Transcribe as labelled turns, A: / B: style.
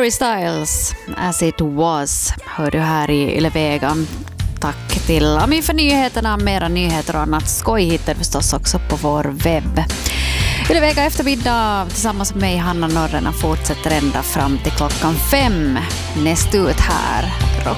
A: Harry Styles, As It Was, hör du här i Yle Vega. Tack till Ami för nyheterna. Mera nyheter och annat skoj hittar förstås också på vår webb. Yle Vega eftermiddag tillsammans med mig, Hanna Norrena, fortsätter ända fram till klockan 5. Näst ut här